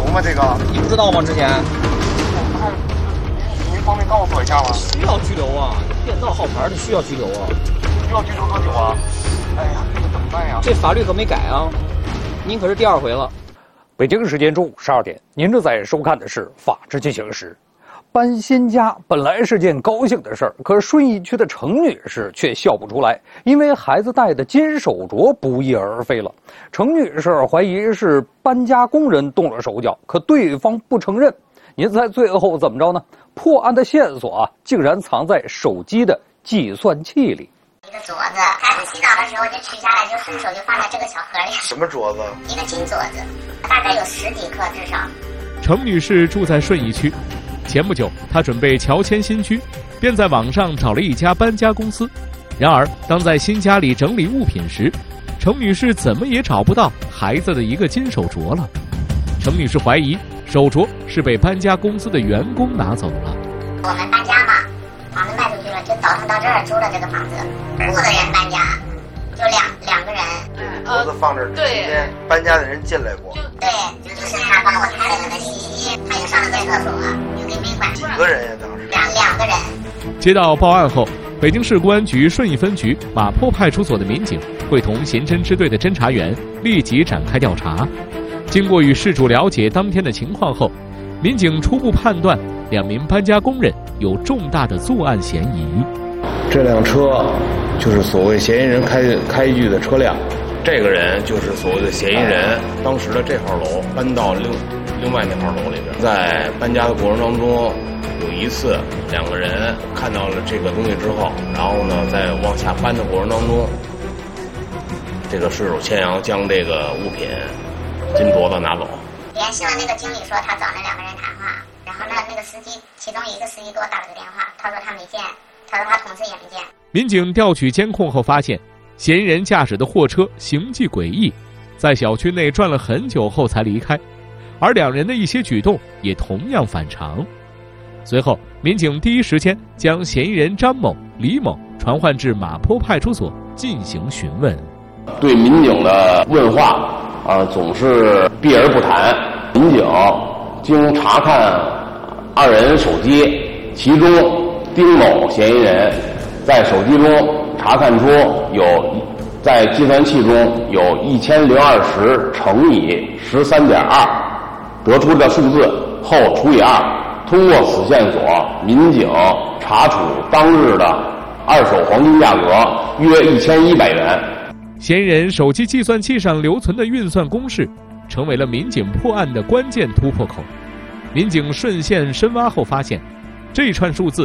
吗？这个你不知道吗？之前您方便告诉我一下吗？ 需要拘留啊，变道号牌的需要拘留啊。 需要拘留多久啊？哎呀，这怎么办呀？ 这法律可没改啊，您可是第2回了。 北京时间中午12点，您正在收看的是《法治进行时》。搬新家本来是件高兴的事儿，可是顺义区的程女士却笑不出来，因为孩子戴的金手镯不翼而飞了。程女士怀疑是搬家工人动了手脚，可对方不承认。您猜最后怎么着呢？破案的线索竟然藏在手机的计算器里。 一个镯子，孩子洗澡的时候就取下来，就顺手就放在这个小盒里。 什么镯子？ 一个金镯子，大概有10几克至少。 程女士住在顺义区。前不久，她准备乔迁新居，便在网上找了一家搬家公司。然而，当在新家里整理物品时，程女士怎么也找不到孩子的一个金手镯了。程女士怀疑手镯是被搬家公司的员工拿走了。 我们搬家嘛，房子卖出去了，就倒腾到这儿租了这个房子，5个人搬家，就两个人。 镯子放这儿之前，搬家的人进来过。 对，就是他帮我开了那个洗衣机，他就上了厕所，就给没管。 几个人呀？当时两个人。 接到报案后，北京市公安局顺义分局马坡派出所的民警会同刑侦支队的侦查员立即展开调查。经过与事主了解当天的情况后，民警初步判断2名搬家工人有重大的作案嫌疑。 这辆车就是所谓嫌疑人开具的车辆，这个人就是所谓的嫌疑人。当时的这号楼搬到另外那号楼里边，在搬家的过程当中，有一次2个人看到了这个东西之后，然后呢，在往下搬的过程当中，这个失手牵羊将这个物品金镯子拿走。 联系了那个经理说他找那2个人谈话，然后那个司机，其中一个司机给我打了个电话，他说他没见，他说他同事也没见。 民警调取监控后发现，嫌疑人驾驶的货车行迹诡异，在小区内转了很久后才离开，而2人的一些举动也同样反常。随后，民警第一时间将嫌疑人张某、李某传唤至马坡派出所进行询问。 对民警的问话总是避而不谈。民警经查看2人手机，其中丁某嫌疑人在手机中查看出在计算器中有1020乘以13.2，得出的数字后除以2。通过此线索，民警查处当日的2手黄金价格约1100元。 嫌疑人手机计算器上留存的运算公式，成为了民警破案的关键突破口。民警顺线深挖后发现，这一串数字